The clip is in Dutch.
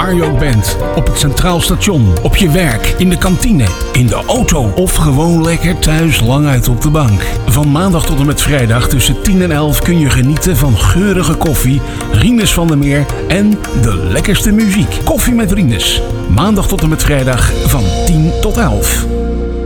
Waar je ook bent, op het Centraal Station, op je werk, in de kantine, in de auto of gewoon lekker thuis lang uit op de bank. Van maandag tot en met vrijdag tussen 10 en 11 kun je genieten van geurige koffie, Rinus van der Meer en de lekkerste muziek. Koffie met Rinus. Maandag tot en met vrijdag van 10 tot 11.